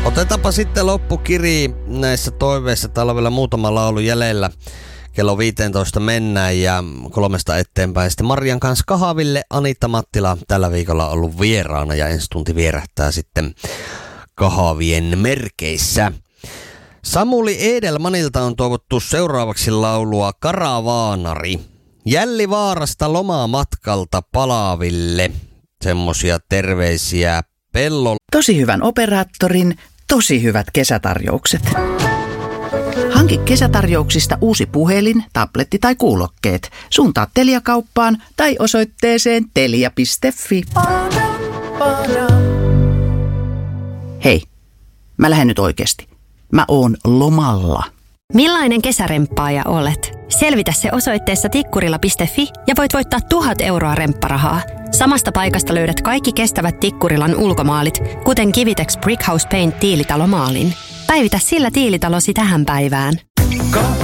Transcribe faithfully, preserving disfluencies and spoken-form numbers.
Otetaanpa sitten loppukiri näissä toiveissa. Täällä on vielä muutama laulu jäljellä. Kello viisitoista mennään ja kolmesta eteenpäin. Sitten Marian kanssa kahville. Anitta Mattila tällä viikolla on ollut vieraana ja ensi tunti vierähtää sitten kahvien merkeissä. Samuli Edelmanilta on toivottu seuraavaksi laulua Karavaanari. Jällivaarasta lomamatkalta palaaville. Semmosia terveisiä pellolla. Tosi hyvän operaattorin, tosi hyvät kesätarjoukset. Hanki kesätarjouksista uusi puhelin, tabletti tai kuulokkeet. Suuntaa Telia-kauppaan tai osoitteeseen telia piste fi. Hei, mä lähden nyt oikeesti. Mä oon lomalla. Millainen kesäremppaaja olet? Selvitä se osoitteessa tikkurila piste fi ja voit voittaa tuhat euroa rempparahaa. Samasta paikasta löydät kaikki kestävät Tikkurilan ulkomaalit, kuten Kivitex Brickhouse Paint tiilitalomaalin. Päivitä sillä tiilitalosi tähän päivään.